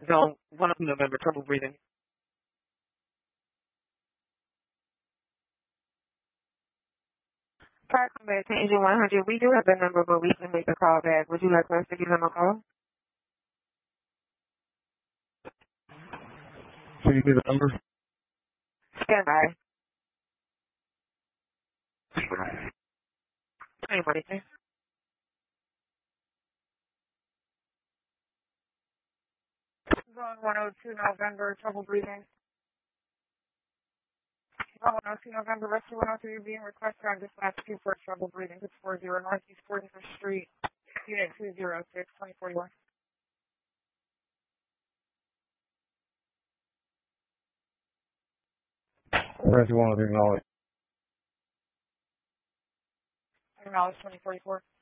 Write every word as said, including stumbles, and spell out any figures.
Zone one oh two November, trouble breathing. Park combat to engine one hundred. We do have the number, but we can make a call back. Would you like us to give them a call? Can you give me the number? Stand by. Anybody? Zone one oh two November, trouble breathing. Zone one oh two November, rescue one oh three, you're being requested on dispatch two for trouble breathing. It's four zero Northeast forty-fifth Street, Unit two zero six, twenty forty-one. Rescue one oh three, acknowledge. Acknowledge twenty forty-four.